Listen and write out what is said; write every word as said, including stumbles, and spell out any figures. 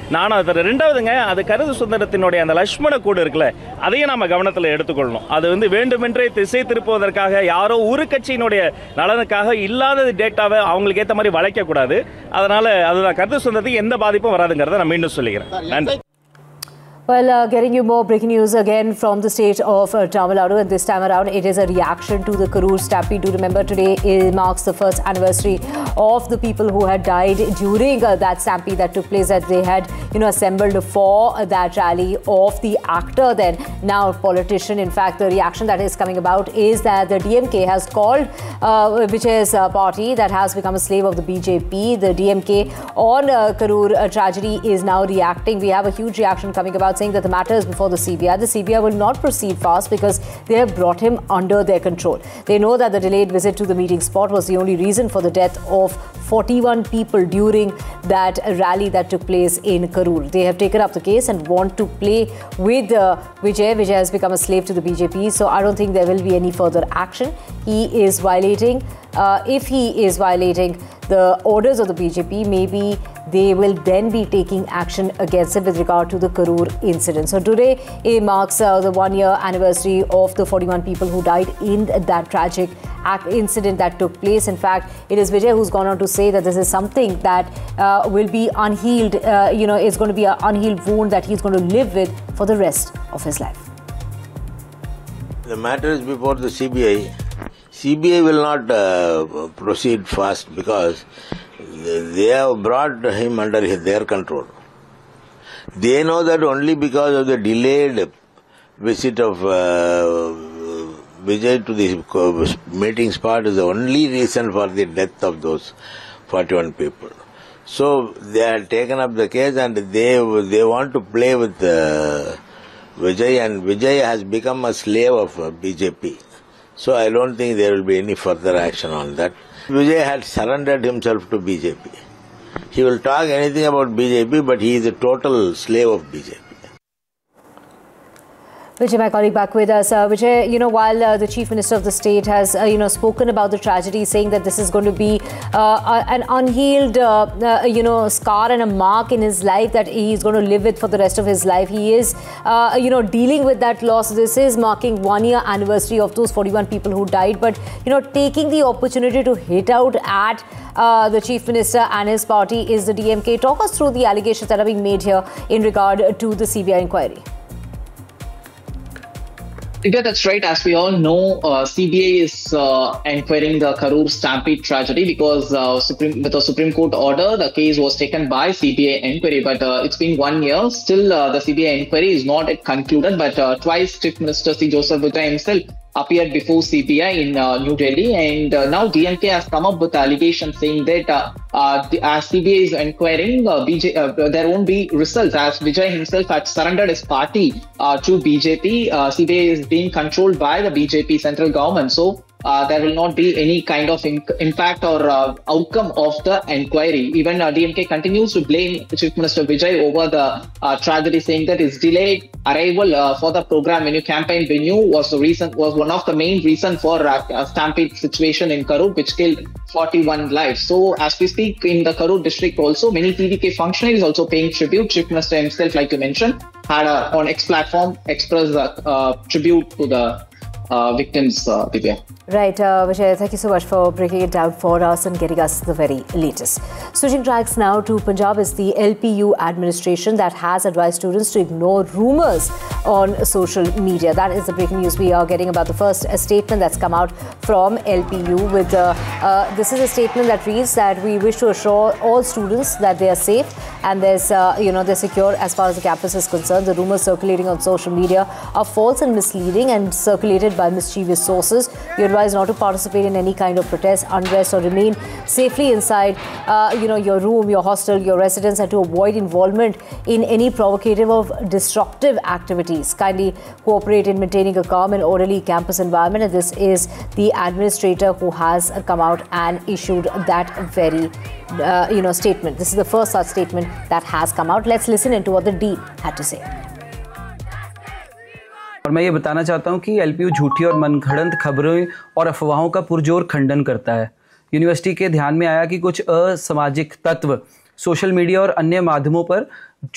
நானும் அதை தரேன். ரெண்டாவதுங்க, அது கருத்து சுதந்திரத்தினுடைய அந்த லட்சுமண கூடு இருக்குல்ல, அதையும் நம்ம கவனத்தில் எடுத்துக்கொள்ளணும். அது வந்து வேண்டுமென்றே திசை திருப்புவதற்காக யாரோ ஒரு கட்சியினுடைய நலனுக்காக இல்லாத டேட்டாவை அவங்களுக்கு ஏற்ற மாதிரி வளைக்கக்கூடாது. அதனால் அதுதான் கருத்து சுதந்திரத்துக்கு எந்த பாதிப்பும் வராதுங்கிறத நான் மீண்டும் சொல்லிக்கிறேன். நன்றி. Well, uh, getting you more breaking news again from the state of uh, Tamil Nadu, and this time around it is a reaction to the Karur stampede. Do remember today it marks the first anniversary of the people who had died during uh, that stampede that took place, that they had, you know, assembled for uh, that rally of the actor then, now politician. In fact, the reaction that is coming about is that the D M K has called, uh, which is a party that has become a slave of the B J P. The D M K on uh, Karur uh, tragedy is now reacting. We have a huge reaction coming about, saying that the matter is before the C B I. The C B I will not proceed fast because they have brought him under their control. They know that the delayed visit to the meeting spot was the only reason for the death of forty-one people during that rally that took place in Karur. They have taken up the case and want to play with uh, Vijay. Vijay has become a slave to the B J P, so I don't think there will be any further action. He is violating, uh, if he is violating the orders of the B J P, maybe they will then be taking action against it with regard to the Karur incident. So today it marks uh, the one year anniversary of the forty-one people who died in that tragic act incident that took place. In fact, it is Vijay who's gone on to say that this is something that uh, will be unhealed, uh, you know, it's going to be an unhealed wound that he's going to live with for the rest of his life. The matter is before the C B I. C B I will not uh, proceed fast because they have brought him under their control. They know that only because of the delayed visit of uh, Vijay to the meeting spot is the only reason for the death of those forty-one people. So they have taken up the case and they they want to play with uh, Vijay, and Vijay has become a slave of uh, B J P. So I don't think there will be any further action on that. Vijay had surrendered himself to B J P. He will talk anything about B J P, but he is a total slave of B J P. Vijay, my colleague, back with us. Uh, Vijay, you know, while uh, the Chief Minister of the state has, uh, you know, spoken about the tragedy, saying that this is going to be uh, an unhealed, uh, uh, you know, scar and a mark in his life that he's going to live with for the rest of his life. He is, uh, you know, dealing with that loss. This is marking one year anniversary of those forty-one people who died. But, you know, taking the opportunity to hit out at uh, the Chief Minister and his party is the D M K. Talk us through the allegations that are being made here in regard to the C B I inquiry. Yeah, that's right. As we all know, uh, C B I is uh, inquiring the Karur stampede tragedy because uh, Supreme, with a Supreme Court order, the case was taken by C B I inquiry. But uh, it's been one year. Still, uh, the C B I inquiry is not yet concluded. But uh, twice, Chief Minister C. Joseph Vijay himself appeared before C B I in uh, New Delhi, and uh, now D M K has come up with allegations saying that uh, uh, the, as C B I is inquiring, uh, B J, uh, there won't be results, as Vijay himself had surrendered his party uh, to B J P. Uh, C B I is being controlled by the B J P central government, so uh, there will not be any kind of in impact or uh, outcome of the inquiry. Even uh, D M K continues to blame Chief Minister Vijay over the uh, tragedy, saying that his delayed arrival uh, for the program venue, campaign venue, was the reason, was one of the main reason for uh, a stampede situation in Karur, which killed forty-one lives. So as we speak in the Karur district also, many T V K functionaries also paying tribute. Chief Minister himself, like you mentioned, had a, on X platform expressed uh, uh, tribute to the uh, victims, uh, Divya. Right, uh, Vijay, thank you so much for breaking it down for us and getting us the very latest. Switching tracks now to Punjab, is the L P U administration that has advised students to ignore rumours on social media. That is the breaking news we are getting about the first uh, statement that's come out from L P U. With uh, uh, this is a statement that reads that we wish to assure all students that they are safe and there's, uh, you know, they're secure as far as the campus is concerned. The rumours circulating on social media are false and misleading and circulated by mischievous sources. You advise not to participate in any kind of protest, unrest, or remain safely inside, uh, you know, your room, your hostel, your residence, and to avoid involvement in any provocative or disruptive activities. Kindly cooperate in maintaining a calm and orderly campus environment. And this is the administrator who has come out and issued that very, uh, you know, statement. This is the first such statement that has come out. Let's listen into what the dean had to say. और मैं ये बताना चाहता हूँ कि LPU झूठी और मनगढ़ंत खबरों और अफवाहों का पुरजोर खंडन करता है। यूनिवर्सिटी के ध्यान में आया कि कुछ असामाजिक तत्व सोशल मीडिया और अन्य माध्यमों पर